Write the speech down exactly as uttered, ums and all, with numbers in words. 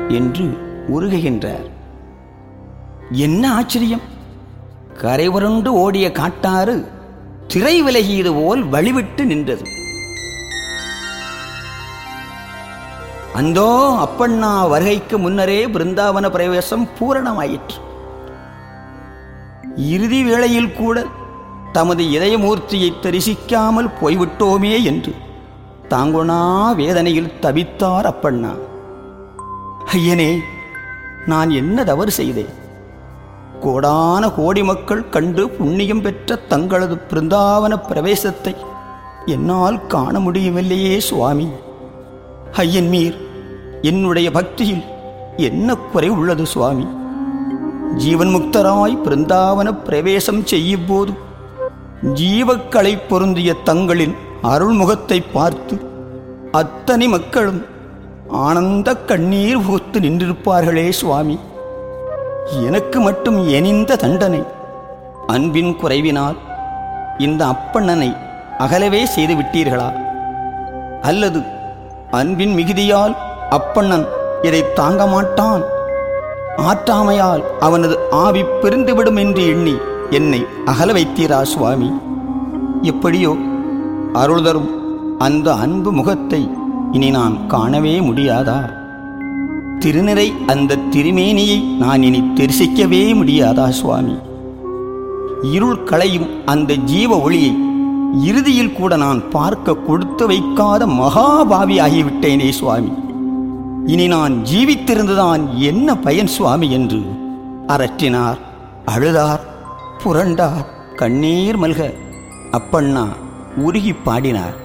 என்று உருகுகின்றார். என்ன ஆச்சரியம்! கரைவருண்டு ஓடிய காட்டாறு திரை விலகியது போல் வழிவிட்டு நின்றது. அந்தோ அப்பண்ணா வருகைக்கு முன்னரே பிருந்தாவன பிரவேசம் பூரணமாயிற்று. இறுதி வேளையில் கூட தமது இதயமூர்த்தியை தரிசிக்காமல் போய்விட்டோமே என்று தாங்குணா வேதனையில் தவித்தார் அப்பண்ணா. ஐயனே, நான் என்ன தவறு செய்தேன்? கோடான கோடி மக்கள் கண்டு புண்ணியம் பெற்ற தங்களது பிருந்தாவன பிரவேசத்தை என்னால் காண முடியவில்லையே சுவாமி. ஐயன் மீர் என்னுடைய பக்தியில் என்ன குறை உள்ளது சுவாமி? ஜீவன் முக்தராய் பிருந்தாவன பிரவேசம் செய்யும் போது ஜீவக்களை பொருந்திய தங்களின் அருள்முகத்தை பார்த்து அத்தனை மக்களும் ஆனந்த கண்ணீர் புகுத்து நின்றிருப்பார்களே சுவாமி. எனக்கு மட்டும் எனிந்த தண்டனை அன்பின் குறைவினால் இந்த அப்பண்ணனை அகலவே செய்து விட்டீர்களா? அல்லது அன்பின் மிகுதியால் அப்பண்ணன் இதை தாங்க மாட்டான், ஆற்றாமையால் அவனது ஆவி பிரிந்துவிடும் என்று எண்ணி என்னை அகல வைத்தீரா சுவாமி? எப்படியோ அருள் தரும் அந்த அன்பு முகத்தை இனி நான் காணவே முடியாதா? திருநிறை அந்த திருமேனியை நான் இனி தரிசிக்கவே முடியாதா சுவாமி? இருள் களையும் அந்த ஜீவ ஒளியை இறுதியில் கூட நான் பார்க்க கொடுத்து வைக்காத மகாபாவி ஆகிவிட்டேனே சுவாமி. இனி நான் ஜீவித்திருந்துதான் என்ன பயன் சுவாமி என்று அரற்றினார், அழுதார், புரண்டார், கண்ணீர் மல்க அப்பண்ணா உருகி பாடினார்.